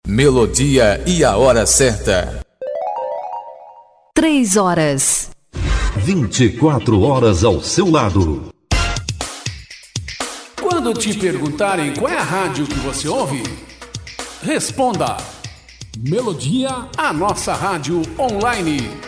Melodia e a hora certa. 3 horas. 24 horas ao seu lado. Quando te perguntarem qual é a rádio que você ouve, responda: Melodia, a nossa rádio online.